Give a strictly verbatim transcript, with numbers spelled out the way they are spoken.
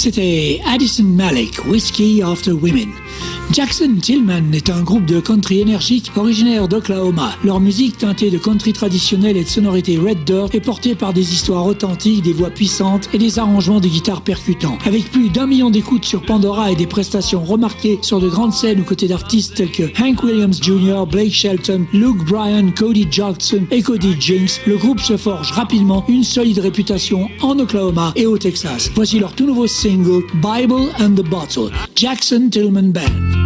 C'était Addison Malik, Whiskey After Women. Jackson Tillman est un groupe de country énergique originaire d'Oklahoma. Leur musique teintée de country traditionnel et de sonorités Red Dirt est portée par des histoires authentiques, des voix puissantes et des arrangements de guitare percutants. Avec plus d'un million d'écoutes sur Pandora et des prestations remarquées sur de grandes scènes aux côtés d'artistes tels que Hank Williams junior, Blake Shelton, Luke Bryan, Cody Johnson et Cody Jinks, le groupe se forge rapidement une solide réputation en Oklahoma et au Texas. Voici leur tout nouveau single, Bible and the Bottle, Jackson Tillman Band.